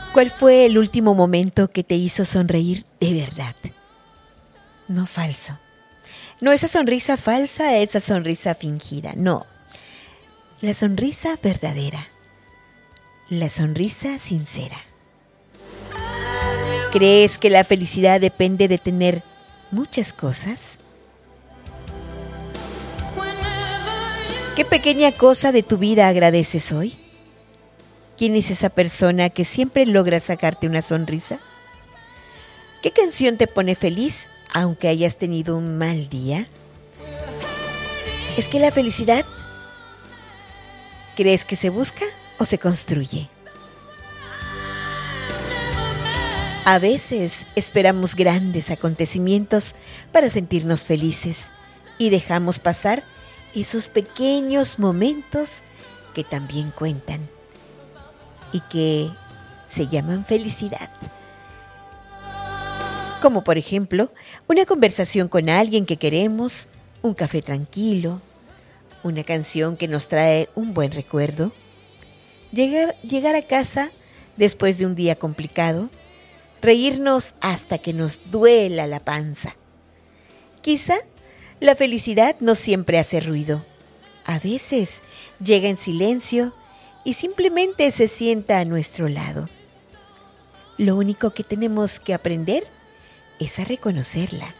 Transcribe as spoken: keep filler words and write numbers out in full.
¿Cuál fue el último momento que te hizo sonreír de verdad? No falso. No esa sonrisa falsa, esa sonrisa fingida. No. La sonrisa verdadera. La sonrisa sincera. ¿Crees que la felicidad depende de tener muchas cosas? ¿Qué pequeña cosa de tu vida agradeces hoy? ¿Quién es esa persona que siempre logra sacarte una sonrisa? ¿Qué canción te pone feliz aunque hayas tenido un mal día? ¿Es que la felicidad, crees que se busca o se construye? A veces esperamos grandes acontecimientos para sentirnos felices y dejamos pasar esos pequeños momentos que también cuentan y que se llaman felicidad. Como por ejemplo, una conversación con alguien que queremos, un café tranquilo, una canción que nos trae un buen recuerdo, llegar, llegar a casa después de un día complicado, reírnos hasta que nos duela la panza. Quizá la felicidad no siempre hace ruido. A veces llega en silencio y simplemente se sienta a nuestro lado. Lo único que tenemos que aprender es a reconocerla.